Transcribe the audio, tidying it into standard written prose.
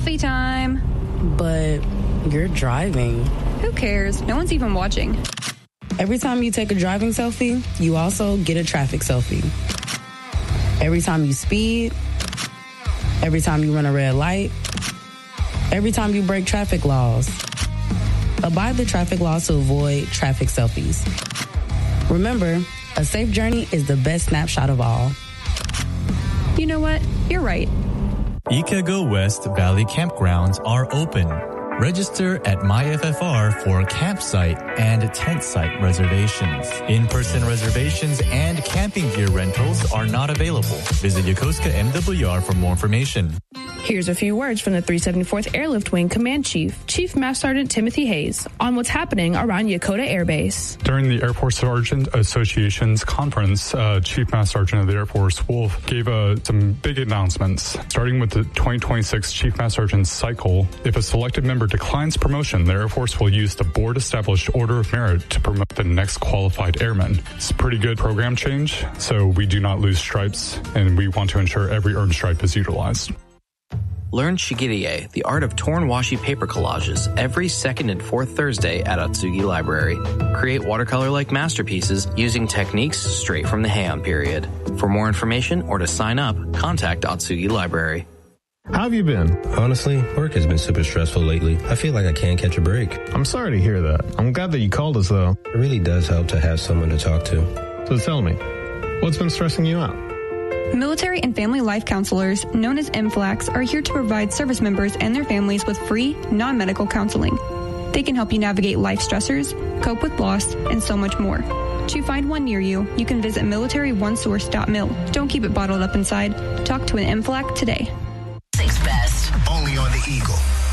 Selfie time. But you're driving. Who cares? No one's even watching. Every time you take a driving selfie, you also get a traffic selfie. Every time you speed, every time you run a red light, every time you break traffic laws. Abide the traffic laws to avoid traffic selfies. Remember, a safe journey is the best snapshot of all. You know what? You're right. Ikago West Valley campgrounds are open. Register at MyFFR for campsite and tent site reservations. In-person reservations and camping gear rentals are not available. Visit Yokosuka MWR for more information. Here's a few words from the 374th Airlift Wing Command Chief, Chief Master Sergeant Timothy Hayes, on what's happening around Yokota Air Base. During the Air Force Sergeant Association's conference, Chief Master Sergeant of the Air Force, Wolf, gave some big announcements. Starting with the 2026 Chief Master Sergeant cycle, if a selected member declines promotion, the Air Force will use the board-established Order of Merit to promote the next qualified airman. It's a pretty good program change, so we do not lose stripes, and we want to ensure every earned stripe is utilized. Learn Shigirie, the art of torn washi paper collages, every second and fourth Thursday at Atsugi Library. Create watercolor-like masterpieces using techniques straight from the Heian period. For more information or to sign up, contact Atsugi Library. How have you been? Honestly, work has been super stressful lately. I feel like I can't catch a break. I'm sorry to hear that. I'm glad that you called us, though. It really does help to have someone to talk to. So tell me, what's been stressing you out? Military and family life counselors, known as MFLACs, are here to provide service members and their families with free, non-medical counseling. They can help you navigate life stressors, cope with loss, and so much more. To find one near you, you can visit militaryonesource.mil. Don't keep it bottled up inside. Talk to an MFLAC today. Only on the Eagle.